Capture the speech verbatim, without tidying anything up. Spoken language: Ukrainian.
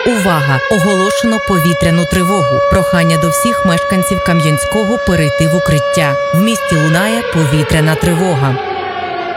Увага! Оголошено повітряну тривогу. Прохання до всіх мешканців Кам'янського перейти в укриття. В місті лунає повітряна тривога.